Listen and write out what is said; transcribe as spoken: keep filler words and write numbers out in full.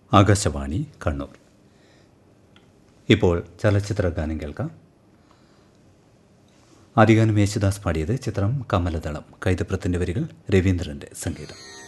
ആകാശവാണി കണ്ണൂർ. ഇപ്പോൾ ചലച്ചിത്ര ഗാനം കേൾക്കാം. ആദിഗാനം യേശുദാസ് പാടിയത്. ചിത്രം കമലദളം. കൈതപ്രത്തിൻ്റെ വരികൾ, രവീന്ദ്രൻ്റെ സംഗീതം.